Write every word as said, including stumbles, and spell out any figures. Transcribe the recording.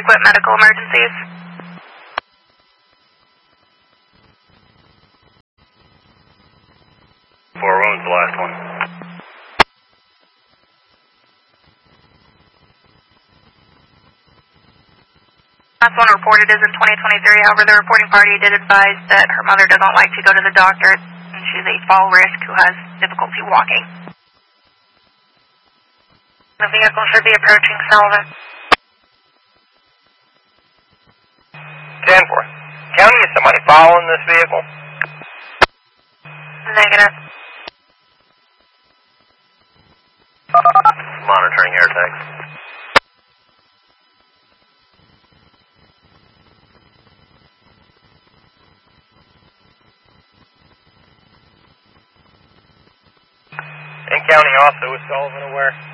frequent medical emergencies? Four wounds, the last one. Last one reported is in twenty twenty-three. However, the reporting party did advise that her mother does not like to go to the doctor, and she's a fall risk who has difficulty walking. The vehicle should be approaching Sullivan. ten four. County, is somebody following this vehicle? Negative. Monitoring air tags. In county also, is Sullivan aware?